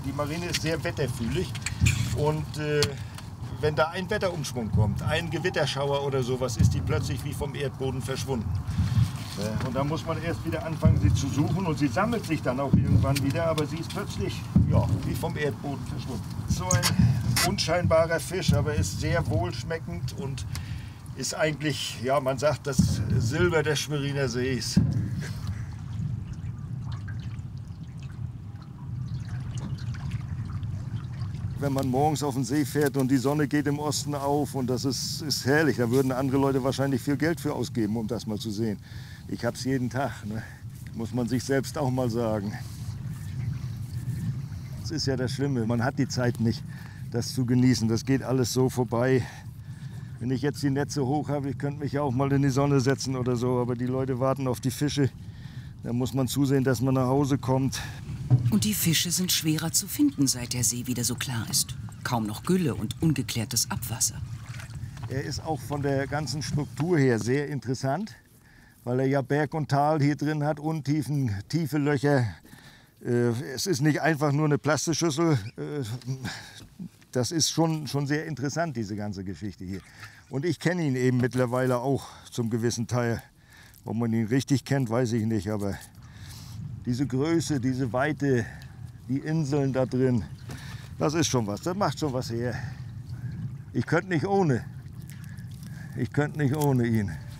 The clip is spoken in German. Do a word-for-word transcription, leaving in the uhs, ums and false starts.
Die Marine ist sehr wetterfühlig und äh, wenn da ein Wetterumschwung kommt, ein Gewitterschauer oder sowas, ist die plötzlich wie vom Erdboden verschwunden. Äh, und da muss man erst wieder anfangen, sie zu suchen und sie sammelt sich dann auch irgendwann wieder, aber sie ist plötzlich ja, wie vom Erdboden verschwunden. So ein unscheinbarer Fisch, aber ist sehr wohlschmeckend und ist eigentlich, ja, man sagt, das Silber des Schweriner Sees. Wenn man morgens auf den See fährt und die Sonne geht im Osten auf und das ist, ist herrlich, da würden andere Leute wahrscheinlich viel Geld für ausgeben, um das mal zu sehen. Ich habe es jeden Tag, ne? Muss man sich selbst auch mal sagen. Das ist ja das Schlimme, man hat die Zeit nicht, das zu genießen, das geht alles so vorbei. Wenn ich jetzt die Netze hoch habe, ich könnte mich ja auch mal in die Sonne setzen oder so, aber die Leute warten auf die Fische. Da muss man zusehen, dass man nach Hause kommt. Und die Fische sind schwerer zu finden, seit der See wieder so klar ist. Kaum noch Gülle und ungeklärtes Abwasser. Er ist auch von der ganzen Struktur her sehr interessant, weil er ja Berg und Tal hier drin hat, Untiefen, tiefe Löcher. Es ist nicht einfach nur eine Plastikschüssel. Das ist schon, schon sehr interessant, diese ganze Geschichte hier. Und ich kenne ihn eben mittlerweile auch zum gewissen Teil. Ob man ihn richtig kennt, weiß ich nicht, aber diese Größe, diese Weite, die Inseln da drin, das ist schon was, das macht schon was her. Ich könnte nicht ohne, ich könnte nicht ohne ihn.